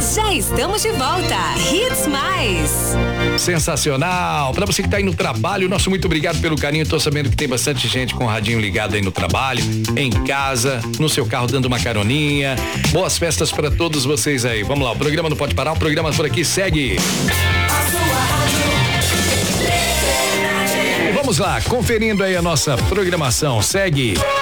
Já estamos de volta. Hits Mais. Sensacional. Pra você que tá aí no trabalho, nosso muito obrigado pelo carinho. Tô sabendo que tem bastante gente com o radinho ligado aí no trabalho, em casa, no seu carro dando uma caroninha. Boas festas pra todos vocês aí. Vamos lá, o programa não pode parar, o programa por aqui segue. E vamos lá, conferindo aí a nossa programação. Segue